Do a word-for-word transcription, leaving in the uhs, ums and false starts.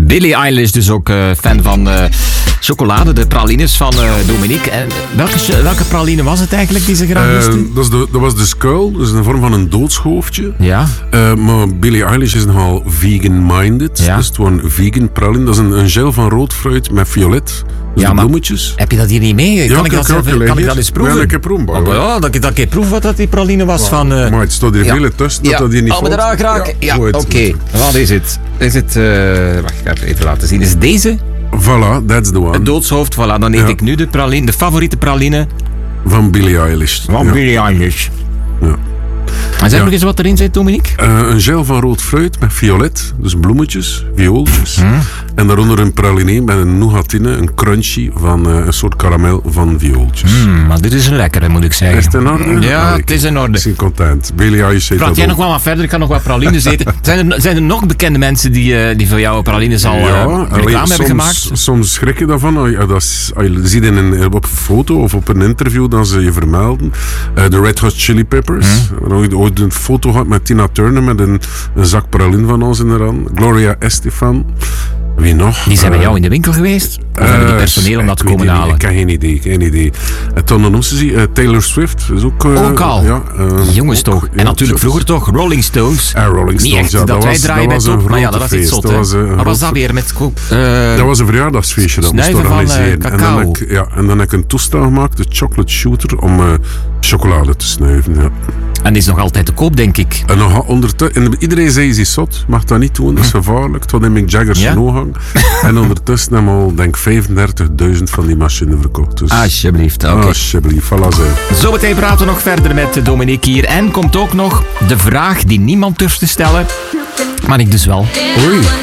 Billie Eilish, dus ook uh, fan van uh, chocolade, de pralines van uh, Dominique. En welke, welke praline was het eigenlijk die ze graag moesten? Uh, dat, is de, dat was de skull, dus in de vorm van een doodshoofdje. Ja. Uh, maar Billie Eilish is nogal vegan-minded. Ja. Dus het was een vegan praline. Dat is een, een gel van rood fruit met violet. Dus ja, de bloemetjes. Heb je dat hier niet mee? Ja, kan ik, dat, kan, zelf, kan ik dat eens proeven? Ja, ik heb proeven. Oh, ja, dat ik dat keer proef wat dat die praline was wow. van... Uh... Maar het staat hier ja. veel tussen dat ja. dat hier niet oh, maar valt. eraan raken? Ja, ja oké. Okay. Wat is het? Is het... Uh... Wacht, ik ga het even laten zien. Is het deze? Voilà, that's the one. Het doodshoofd, voilà. Dan eet ja. ik nu de praline, de favoriete praline... Van Billie Eilish. Van ja. Billie Eilish. Ja. En zeg ja. nog eens wat erin zit, Dominique? Uh, een gel van rood fruit met violet, dus bloemetjes, viooltjes. Mm. En daaronder een praline met een nougatine, een crunchy van uh, een soort karamel van viooltjes. Mm, maar dit is een lekkere, moet ik zeggen. Is het in orde? Ja, ah, het is in orde. Ik ben content. Billie Eilish Praat jij nog wel wat verder? Ik kan nog wat pralines eten. Zijn er, zijn er nog bekende mensen die, uh, die voor jou pralines al ja, uh, reclame soms, hebben gemaakt? Soms schrik je daarvan. Als je, als je ziet in een, op een foto of op een interview dat ze je vermelden. Uh, de Red Hot Chili Peppers. Mm. Ooit, ooit een foto gehad met Tina Turner met een, een zak praline van ons in de hand. Gloria Estefan. Wie nog? Die zijn bij jou in de winkel geweest? Of uh, hebben die personeel om dat te komen halen? Niet, ik heb geen idee, geen idee. En toen noemen ze uh, Taylor Swift. Is ook, uh, ook al? Ja, uh, jongens toch. En ja, natuurlijk vroeger toch Rolling Stones. Uh, Rolling Stones, niet echt ja, dat, dat wij was, draaien dat met was op, maar ja, dat was iets zot. Dat was, uh, maar was dat weer met... Uh, dat was een verjaardagsfeestje dat moest organiseren. Van, uh, en, dan heb ik, ja, en dan heb ik een toestel gemaakt, de chocolate shooter, om uh, chocolade te snuiven. Ja. En die is nog altijd te koop, denk ik. En nog ondertussen, iedereen zei, is hij zot, mag dat niet doen, dat is gevaarlijk. Tot in Mick Jagger's ja? snowhang. En ondertussen hebben we al, denk ik, vijfendertigduizend van die machines verkocht. Dus, alsjeblieft, oké. Okay. Alsjeblieft, voilà zo. Zometeen praten we nog verder met Dominique hier. En komt ook nog de vraag die niemand durft te stellen, maar ik dus wel. Oei.